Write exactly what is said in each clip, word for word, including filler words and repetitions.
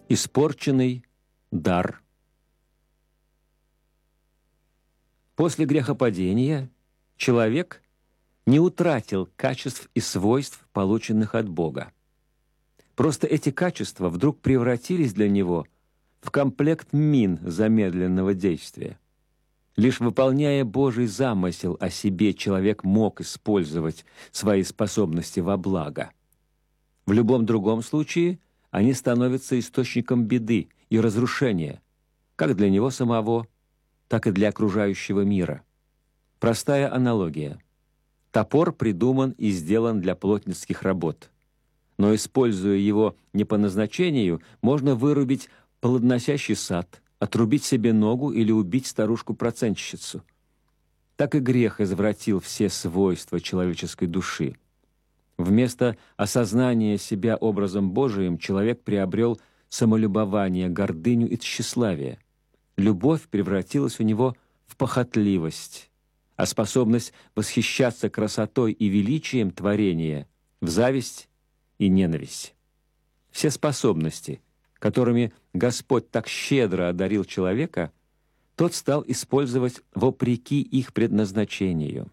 Испорченный дар. После грехопадения человек не утратил качеств и свойств, полученных от Бога. Просто эти качества вдруг превратились для него в комплект мин замедленного действия. Лишь выполняя Божий замысел о себе, человек мог использовать свои способности во благо. В любом другом случае они становятся источником беды и разрушения, как для него самого, так и для окружающего мира. Простая аналогия. Топор придуман и сделан для плотницких работ, но, используя его не по назначению, можно вырубить плодоносящий сад, отрубить себе ногу или убить старушку-процентщицу. Так и грех извратил все свойства человеческой души. Вместо осознания себя образом Божиим человек приобрел самолюбование, гордыню и тщеславие. Любовь превратилась у него в похотливость, а способность восхищаться красотой и величием творения в зависть и ненависть. Все способности, которыми Господь так щедро одарил человека, тот стал использовать вопреки их предназначению.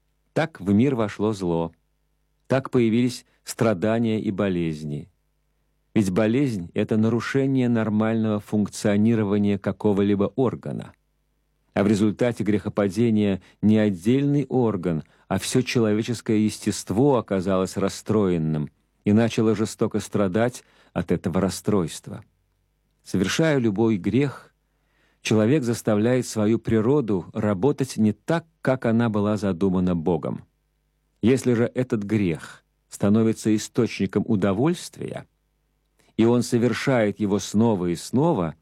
Так в мир вошло зло, так появились страдания и болезни. Ведь болезнь — это нарушение нормального функционирования какого-либо органа. А в результате грехопадения не отдельный орган, а все человеческое естество оказалось расстроенным и начало жестоко страдать от этого расстройства. Совершая любой грех, человек заставляет свою природу работать не так, как она была задумана Богом. Если же этот грех становится источником удовольствия, и он совершает его снова и снова,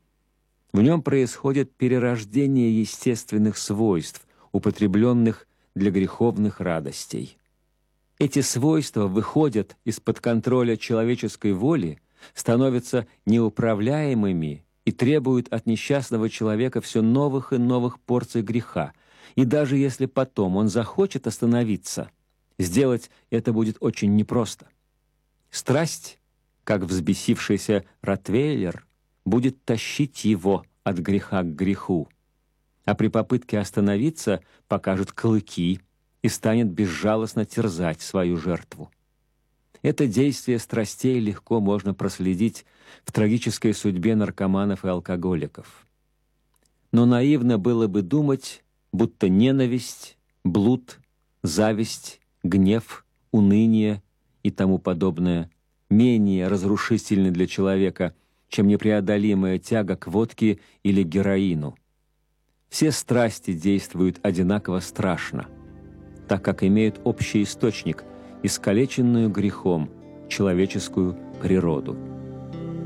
в нем происходит перерождение естественных свойств, употребленных для греховных радостей. Эти свойства выходят из-под контроля человеческой воли, становятся неуправляемыми и требуют от несчастного человека все новых и новых порций греха. И даже если потом он захочет остановиться, сделать это будет очень непросто. Страсть, как взбесившийся ротвейлер, будет тащить его от греха к греху, а при попытке остановиться покажет клыки и станет безжалостно терзать свою жертву. Это действие страстей легко можно проследить в трагической судьбе наркоманов и алкоголиков. Но наивно было бы думать, будто ненависть, блуд, зависть, гнев, уныние и тому подобное менее разрушительны для человека, чем непреодолимая тяга к водке или героину. Все страсти действуют одинаково страшно, так как имеют общий источник — искалеченную грехом человеческую природу.